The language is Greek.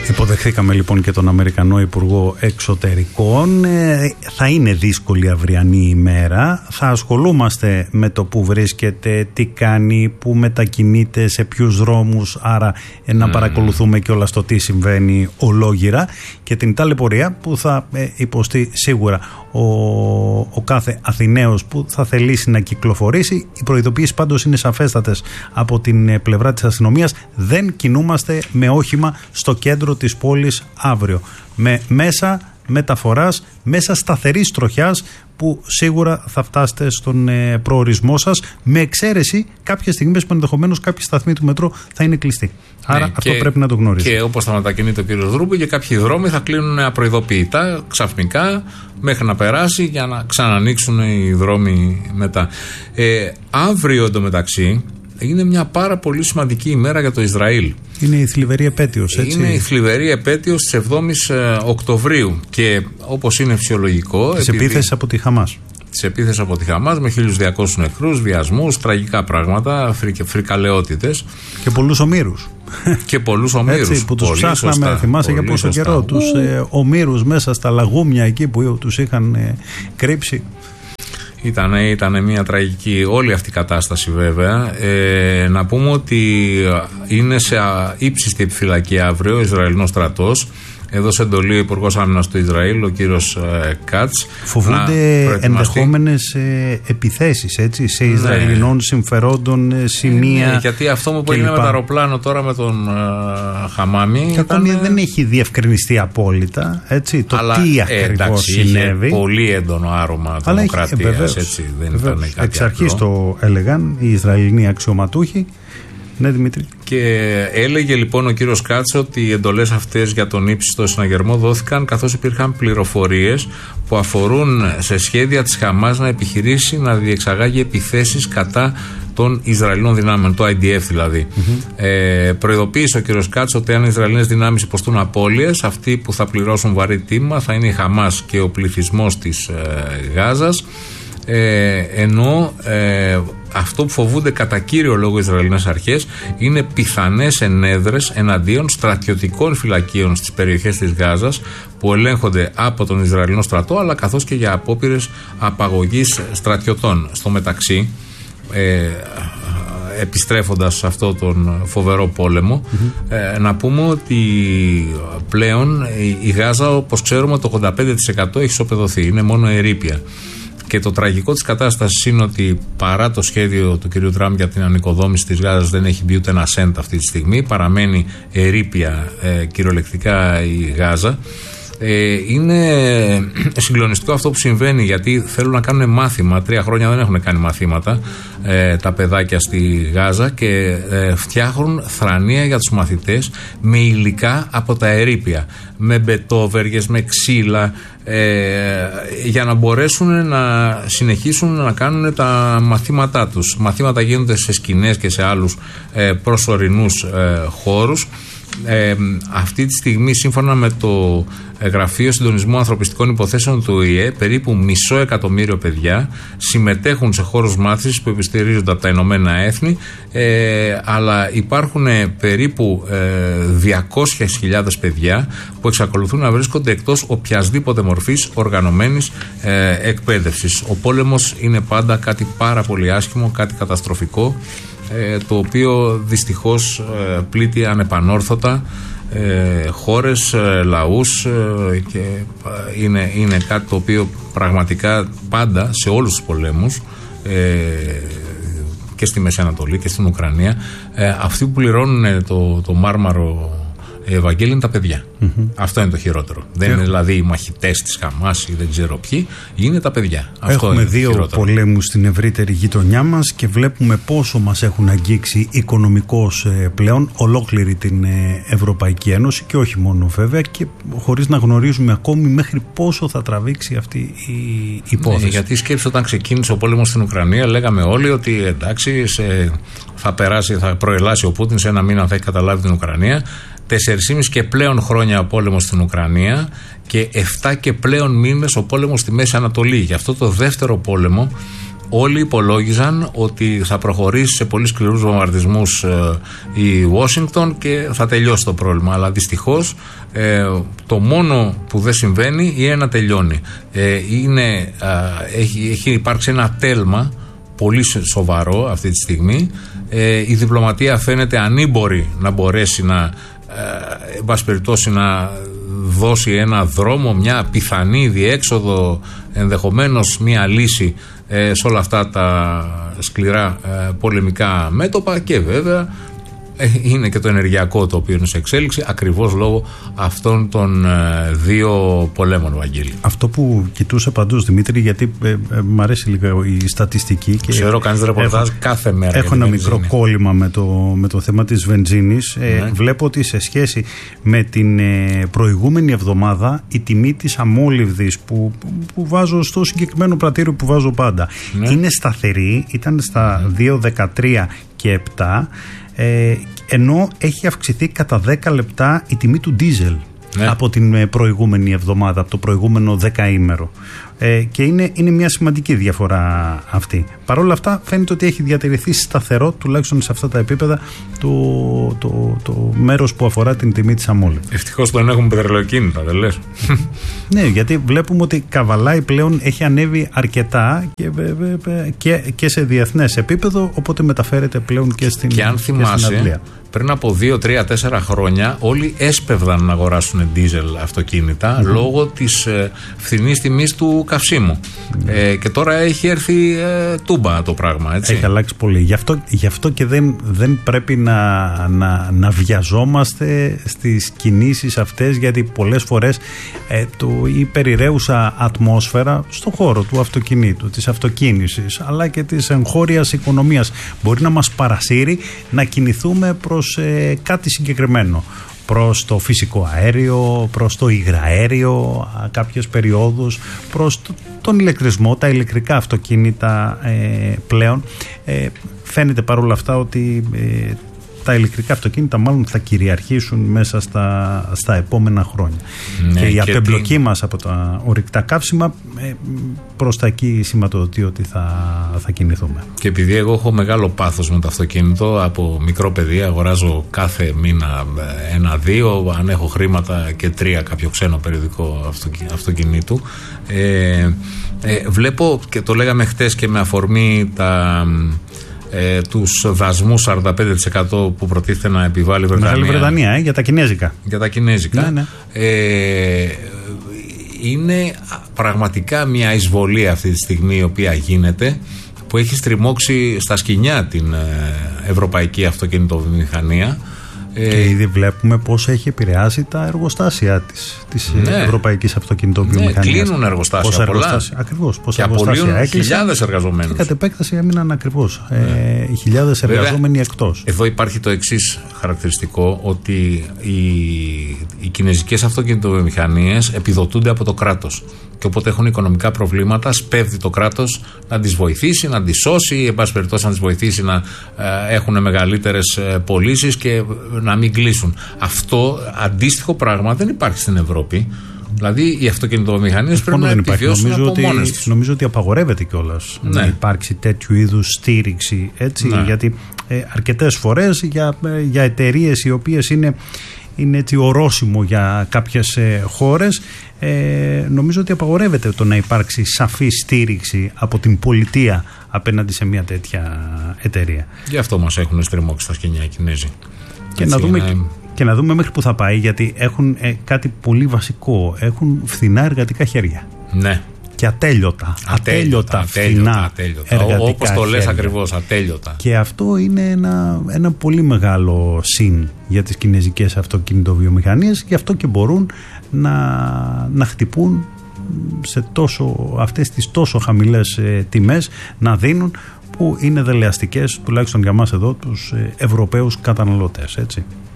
Υποδεχθήκαμε λοιπόν και τον Αμερικανό Υπουργό Εξωτερικών. Θα είναι δύσκολη αυριανή ημέρα. Θα ασχολούμαστε με το που βρίσκεται, τι κάνει, που μετακινείται, σε ποιους δρόμους. Άρα να παρακολουθούμε και όλα στο τι συμβαίνει ολόγυρα και την ταλαιπωρία που θα υποστεί σίγουρα ο κάθε Αθηναίος που θα θελήσει να κυκλοφορήσει. Οι προειδοποιήσεις πάντως είναι σαφέστατες από την πλευρά της αστυνομίας. Δεν κινούμαστε με όχημα στο κέντρο της πόλης αύριο. Με μέσα μεταφοράς, μέσα σταθερής τροχιάς που σίγουρα θα φτάσετε στον προορισμό σας, με εξαίρεση κάποιες στιγμές που ενδεχομένως κάποιοι σταθμοί του μετρό θα είναι κλειστοί. Άρα αυτό πρέπει να το γνωρίζετε. Και όπως θα μετακινείται ο κύριος Δρούμπη, και κάποιοι δρόμοι θα κλείνουν απροειδοποιητά, ξαφνικά, μέχρι να περάσει, για να ξανανοίξουν οι δρόμοι μετά. Αύριο εντωμεταξύ είναι μια πάρα πολύ σημαντική ημέρα για το Ισραήλ. Είναι η θλιβερή επέτειος, έτσι. Είναι η θλιβερή επέτειος της 7ης Οκτωβρίου και όπως είναι φυσιολογικό... Της επίθεσης από τη Χαμάς. Της επίθεσης από τη Χαμάς με 1.200 νεκρούς, βιασμούς, τραγικά πράγματα, φρικαλαιότητες. Και πολλούς ομήρους. Και πολλούς ομήρους. Έτσι, που τους ψάχναμε, θυμάσαι για πόσο καιρό. Τους ομήρους μέσα στα λαγούμια εκεί που τους είχαν κρύψει. Ήταν μια τραγική όλη αυτή η κατάσταση βέβαια. Να πούμε ότι είναι σε ύψιστη επιφυλακή αύριο ο Ισραηλινός στρατός. Έδωσε εντολή ο Υπουργός Άμυνας του Ισραήλ, ο κύριος Κάτς. Φοβούνται ενδεχόμενες επιθέσεις, έτσι, σε Ισραηλινών συμφερόντων, σημεία. Γιατί αυτό που έγινε με το αεροπλάνο τώρα με τον Χαμάμι. Και ακόμη δεν έχει διευκρινιστεί απόλυτα, έτσι, το τι ακριβώς συνέβη. Είχε πολύ έντονο άρωμα τρομοκρατίας, έτσι, δεν ήταν κάτι εξ αρχής το έλεγαν οι Ισραηλινοί αξιωματούχοι. Ναι, Δημήτρη. Και έλεγε λοιπόν ο κύριος Κάτσε ότι οι εντολές αυτές για τον ύψιστο συναγερμό δόθηκαν καθώς υπήρχαν πληροφορίες που αφορούν σε σχέδια της Χαμάς να επιχειρήσει να διεξαγάγει επιθέσεις κατά των Ισραηλινών δυνάμεων, το IDF δηλαδή. Προειδοποίησε ο κύριος Κάτσε ότι αν οι Ισραηλινές δυνάμεις υποστούν απώλειες, αυτοί που θα πληρώσουν βαρύ τίμημα θα είναι η Χαμάς και ο πληθυσμός της Γάζας. Ενώ αυτό που φοβούνται κατά κύριο λόγο οι Ισραηλινές αρχές είναι πιθανές ενέδρες εναντίον στρατιωτικών φυλακίων στις περιοχές της Γάζας που ελέγχονται από τον Ισραηλινό στρατό, αλλά καθώς και για απόπειρες απαγωγής στρατιωτών. Στο μεταξύ, επιστρέφοντας σε αυτό τον φοβερό πόλεμο, να πούμε ότι πλέον η Γάζα, όπως ξέρουμε, το 85% έχει ισοπεδωθεί, είναι μόνο ερείπια. Και το τραγικό της κατάστασης είναι ότι παρά το σχέδιο του κ. Τραμπ για την ανοικοδόμηση της Γάζας δεν έχει μπει ούτε ένα σέντ αυτή τη στιγμή, παραμένει ερείπια κυριολεκτικά η Γάζα. Είναι συγκλονιστικό αυτό που συμβαίνει, γιατί θέλουν να κάνουν μάθημα. 3 χρόνια δεν έχουν κάνει μαθήματα τα παιδάκια στη Γάζα και φτιάχνουν θρανία για τους μαθητές με υλικά από τα ερείπια, με μπετόβεργες, με ξύλα, για να μπορέσουν να συνεχίσουν να κάνουν τα μαθήματά τους. Μαθήματα γίνονται σε σκηνές και σε άλλους προσωρινούς χώρους. Αυτή τη στιγμή, σύμφωνα με το Γραφείο Συντονισμού Ανθρωπιστικών Υποθέσεων του ΟΗΕ, περίπου 500.000 παιδιά συμμετέχουν σε χώρους μάθησης που επιστηρίζονται από τα Ηνωμένα Έθνη, αλλά υπάρχουν περίπου 200.000 παιδιά που εξακολουθούν να βρίσκονται εκτός οποιασδήποτε μορφής οργανωμένης εκπαίδευσης. Ο πόλεμος είναι πάντα κάτι πάρα πολύ άσχημο, κάτι καταστροφικό, το οποίο δυστυχώς πλήττει ανεπανόρθωτα χώρες, λαούς, και είναι κάτι το οποίο πραγματικά πάντα σε όλους τους πολέμους, και στη Μέση Ανατολή και στην Ουκρανία, αυτοί που πληρώνουν το μάρμαρο Ευαγγέλιο είναι τα παιδιά. Αυτό είναι το χειρότερο. Δεν είναι δηλαδή οι μαχητές της Χαμάς ή δεν ξέρω ποιοι, είναι τα παιδιά. Αυτό έχουμε 2 πολέμους στην ευρύτερη γειτονιά μας και βλέπουμε πόσο μας έχουν αγγίξει οικονομικώς πλέον ολόκληρη την Ευρωπαϊκή Ένωση, και όχι μόνο βέβαια, και χωρίς να γνωρίζουμε ακόμη μέχρι πόσο θα τραβήξει αυτή η υπόθεση. Γιατί σκέψτε, όταν ξεκίνησε ο πόλεμος στην Ουκρανία, λέγαμε όλοι ότι εντάξει, θα προελάσει ο Πούτιν σε 1 μήνα, θα έχει καταλάβει την Ουκρανία. 4,5 και πλέον χρόνια ο πόλεμος στην Ουκρανία και 7 και πλέον μήνες ο πόλεμος στη Μέση Ανατολή. Γι' αυτό το δεύτερο πόλεμο όλοι υπολόγιζαν ότι θα προχωρήσει σε πολύ σκληρούς βομβαρδισμούς η Ουάσιγκτον και θα τελειώσει το πρόβλημα. Αλλά δυστυχώς το μόνο που δεν συμβαίνει είναι να τελειώνει. Έχει υπάρξει ένα τέλμα πολύ σοβαρό αυτή τη στιγμή. Η διπλωματία φαίνεται ανήμπορη να μπορέσει εν πάση περιπτώσει, να δώσει ένα δρόμο, μια πιθανή διέξοδο, ενδεχομένως μια λύση σε όλα αυτά τα σκληρά πολεμικά μέτωπα, και βέβαια είναι και το ενεργειακό το οποίο είναι σε εξέλιξη ακριβώς λόγω αυτών των δύο πολέμων, Βαγγέλη. Αυτό που κοιτούσα παντούς, Δημήτρη, γιατί μ' αρέσει λίγο η στατιστική και ξέρω κάνεις ρεπορτάζ κάθε μέρα. Έχω ένα μικρό κόλλημα με το θέμα της βενζίνης. Βλέπω ότι σε σχέση με την προηγούμενη εβδομάδα η τιμή της αμόλυβδης που βάζω στο συγκεκριμένο πρατήριο που βάζω πάντα είναι σταθερή, ήταν στα 2,13 και 7, ενώ έχει αυξηθεί κατά 10 λεπτά η τιμή του ντίζελ από την προηγούμενη εβδομάδα, από το προηγούμενο δεκαήμερο. Και είναι μια σημαντική διαφορά αυτή. Παρ' όλα αυτά φαίνεται ότι έχει διατηρηθεί σταθερό, τουλάχιστον σε αυτά τα επίπεδα, το μέρος που αφορά την τιμή της αμόλυβδης. Ευτυχώς δεν έχουμε πετρελαιοκίνητα, δεν λες? Ναι, γιατί βλέπουμε ότι καβαλάει πλέον, έχει ανέβει αρκετά και σε διεθνές επίπεδο, οπότε μεταφέρεται πλέον και στην Αγγλία. Και αν θυμάσαι, πριν από 2, 3, 4 χρόνια όλοι έσπευδαν να αγοράσουν ντίζελ αυτοκίνητα λόγω της φθηνής τιμής του καυσίμου. Και τώρα έχει έρθει τούμπα το πράγμα, έτσι. Έχει αλλάξει πολύ. Γι' αυτό και δεν πρέπει να βιαζόμαστε στις κινήσεις αυτές, γιατί πολλές φορές η περιραίουσα ατμόσφαιρα στον χώρο του αυτοκινήτου, της αυτοκίνησης, αλλά και της εγχώριας οικονομίας μπορεί να μας παρασύρει να κινηθούμε προς κάτι συγκεκριμένο, προς το φυσικό αέριο, προς το υγραέριο κάποιες περιόδους, προς τον ηλεκτρισμό, τα ηλεκτρικά αυτοκίνητα πλέον. Φαίνεται παρόλα αυτά ότι τα ηλεκτρικά αυτοκίνητα μάλλον θα κυριαρχήσουν μέσα στα επόμενα χρόνια. Και η απεμπλοκή μας από τα ορυκτά καύσιμα προς τα εκεί σηματοδοτεί ότι θα κινηθούμε. Και επειδή εγώ έχω μεγάλο πάθος με το αυτοκίνητο, από μικρό παιδί αγοράζω κάθε μήνα 1-2, αν έχω χρήματα και 3 κάποιο ξένο περιοδικό αυτοκινήτου, βλέπω, και το λέγαμε χτες και με αφορμή τους δασμούς 45% που προτίθεται να επιβάλλει η Βρετανία. Μεγάλη Βρετανία, για τα κινέζικα. Για τα κινέζικα. Ναι. Είναι πραγματικά μια εισβολή αυτή τη στιγμή η οποία γίνεται, που έχει στριμώξει στα σκοινιά την ευρωπαϊκή αυτοκινητοβιομηχανία. Και ήδη βλέπουμε πώς έχει επηρεάσει τα εργοστάσια της ευρωπαϊκής αυτοκινητοβιομηχανίας. Ναι, κλείνουν εργοστάσια πολλά. Ακριβώς. Και απολύουν χιλιάδες εργαζομένους. Και κατ' επέκταση έμειναν ακριβώς χιλιάδες εργαζόμενοι εκτός. Εδώ υπάρχει το εξής χαρακτηριστικό, ότι οι κινέζικες αυτοκινητοβιομηχανίες επιδοτούνται από το κράτος. Και όποτε έχουν οικονομικά προβλήματα, σπέβδει το κράτος να τις βοηθήσει, να τις σώσει, ή εν πάση περιπτώσει να τις βοηθήσει να έχουν μεγαλύτερες πωλήσεις και να μην κλείσουν. Αυτό αντίστοιχο πράγμα δεν υπάρχει στην Ευρώπη. Δηλαδή οι αυτοκινητοβιομηχανίες πρέπει να επιβιώσουν από μόνες τους. Νομίζω ότι απαγορεύεται κιόλας να υπάρξει τέτοιου είδους στήριξη, έτσι, γιατί αρκετές φορές για εταιρείες οι οποίες είναι έτσι ορόσημο για κάποιες χώρες, νομίζω ότι απαγορεύεται το να υπάρξει σαφή στήριξη από την πολιτεία απέναντι σε μια τέτοια εταιρεία. Γι' αυτό μας έχουν στριμώξει στα σκηνιά οι Κινέζοι. Και να δούμε μέχρι που θα πάει, γιατί έχουν κάτι πολύ βασικό. Έχουν φθηνά εργατικά χέρια. Ναι. Και ατέλειωτα φθηνά εργατικά όπως το λες ακριβώς, ατέλειωτα. Και αυτό είναι ένα πολύ μεγάλο συν για τις κινέζικες αυτοκινητοβιομηχανίες. Γι' αυτό και μπορούν να χτυπούν σε αυτές τις τόσο χαμηλές τιμές, να δίνουν, που είναι δελεαστικές, τουλάχιστον για μας εδώ τους Ευρωπαίους καταναλωτές, έτσι.